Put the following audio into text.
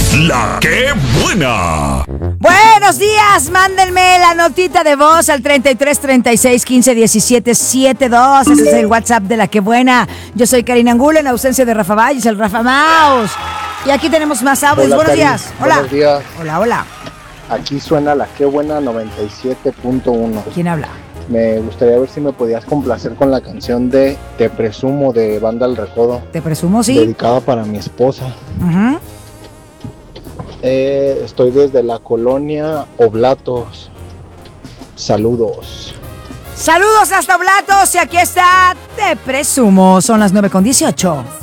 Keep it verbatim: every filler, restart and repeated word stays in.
La que buena. Buenos días, mándenme la notita de voz al treinta y tres, treinta y seis, quince, diecisiete, setenta y dos. Ese es el WhatsApp de La que buena. Yo soy Karina Angulo, en ausencia de Rafa Valles, el Rafa Maus. Y aquí tenemos más audios. Hola, Buenos Cari. días. Hola. Buenos días. Hola, hola. Aquí suena La que buena noventa y siete punto uno. ¿Quién habla? Me gustaría ver si me podías complacer con la canción de Te Presumo de Banda El Recodo. Te presumo, sí. Dedicada para mi esposa. Uh-huh. Eh, estoy desde la colonia Oblatos. Saludos. Saludos hasta Oblatos y aquí está Te presumo. Son las nueve con dieciocho.